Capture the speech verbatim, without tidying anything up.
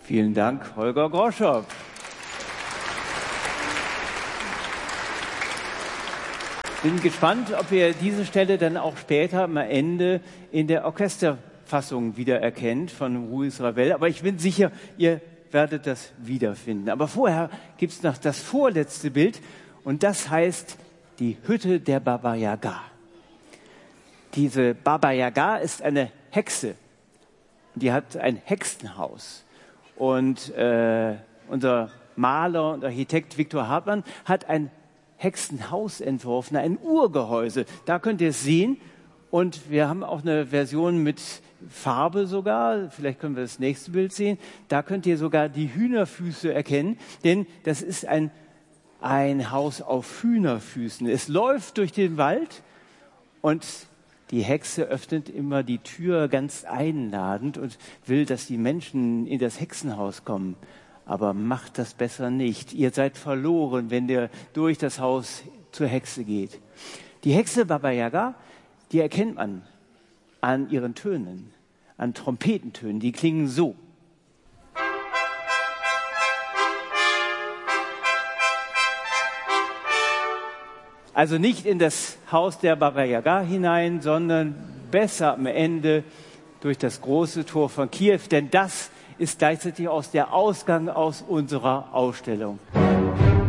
Vielen Dank, Holger Groschow. Bin gespannt, ob ihr diese Stelle dann auch später am Ende in der Orchesterfassung wiedererkennt von Ruiz Ravel. Aber ich bin sicher, ihr werdet das wiederfinden. Aber vorher gibt es noch das vorletzte Bild und das heißt die Hütte der Baba Yaga. Diese Baba Yaga ist eine Hexe. Die hat ein Hexenhaus. Und äh, unser Maler und Architekt Viktor Hartmann hat ein Hexenhaus entworfen, ein Urgehäuse. Da könnt ihr es sehen. Und wir haben auch eine Version mit Farbe sogar. Vielleicht können wir das nächste Bild sehen. Da könnt ihr sogar die Hühnerfüße erkennen. Denn das ist ein, ein Haus auf Hühnerfüßen. Es läuft durch den Wald und die Hexe öffnet immer die Tür ganz einladend und will, dass die Menschen in das Hexenhaus kommen. Aber macht das besser nicht. Ihr seid verloren, wenn ihr durch das Haus zur Hexe geht. Die Hexe Baba Yaga, die erkennt man an ihren Tönen, an Trompetentönen. Die klingen so. Also nicht in das Haus der Baba Yaga hinein, sondern besser am Ende durch das große Tor von Kiew, denn das ist gleichzeitig auch der Ausgang aus unserer Ausstellung.